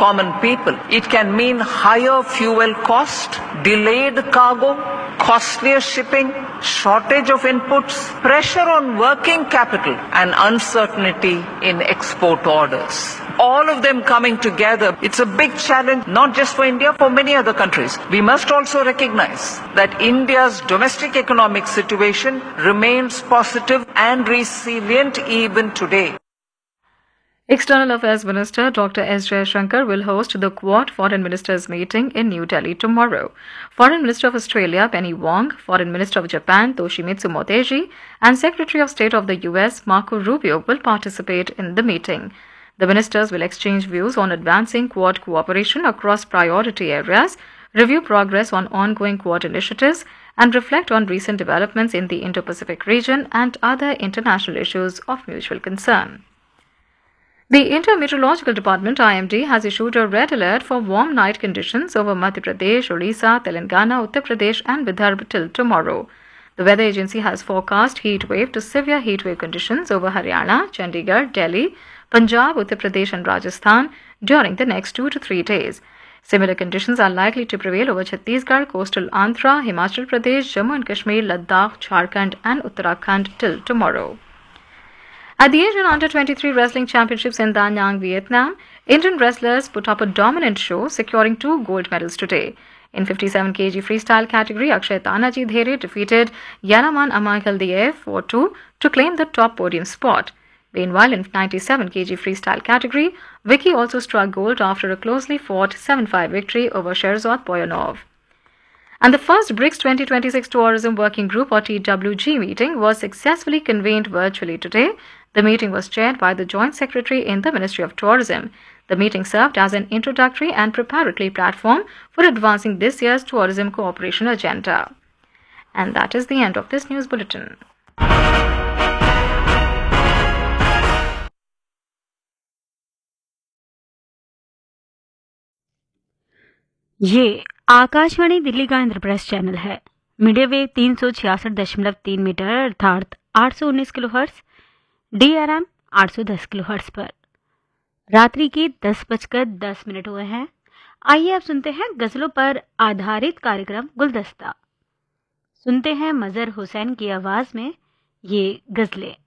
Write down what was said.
common people. It can mean higher fuel cost, delayed cargo, costlier shipping, shortage of inputs, pressure on working capital, and uncertainty in export orders. All of them coming together, it's a big challenge, not just for India, for many other countries. We must also recognize that India's domestic economic situation remains positive and resilient even today. External Affairs Minister Dr. S. Jaishankar will host the Quad Foreign Ministers meeting in New Delhi tomorrow. Foreign Minister of Australia Penny Wong, Foreign Minister of Japan Toshimitsu Motegi, and Secretary of State of the US Marco Rubio will participate in the meeting. The ministers will exchange views on advancing Quad cooperation across priority areas, review progress on ongoing Quad initiatives, and reflect on recent developments in the Indo-Pacific region and other international issues of mutual concern. The India Meteorological Department (IMD) has issued a red alert for warm night conditions over Madhya Pradesh, Odisha, Telangana, Uttar Pradesh and Vidarbha till tomorrow. The weather agency has forecast heat wave to severe heat wave conditions over Haryana, Chandigarh, Delhi, Punjab, Uttar Pradesh and Rajasthan during the next 2 to 3 days. Similar conditions are likely to prevail over Chhattisgarh, coastal Andhra, Himachal Pradesh, Jammu and Kashmir, Ladakh, Jharkhand and Uttarakhand till tomorrow. At the Asian Under-23 Wrestling Championships in Da Nang, Vietnam, Indian wrestlers put up a dominant show, securing 2 gold medals today. In 57 kg freestyle category, Akshay Tanaji Dhere defeated Yanaman Amakhaldiev 4-2 to claim the top podium spot. Meanwhile, in 97 kg freestyle category, Vicky also struck gold after a closely fought 7-5 victory over Sherzod Boyanov. And the first BRICS 2026 Tourism Working Group or TWG meeting was successfully convened virtually today. The meeting was chaired by the Joint Secretary in the Ministry of Tourism. The meeting served as an introductory and preparatory platform for advancing this year's tourism cooperation agenda. And that is the end of this news bulletin. ये आकाशवाणी दिल्ली का Indraprastha channel है। Media wave 366.3 metre अर्थात 819 kilohertz, DRM 810 kilohertz पर। रात्रि के 10:10 हुए हैं। आइए अब सुनते हैं गजलों पर आधारित कार्यक्रम गुलदस्ता। सुनते हैं मजहर हुसैन की आवाज में ये गजलें।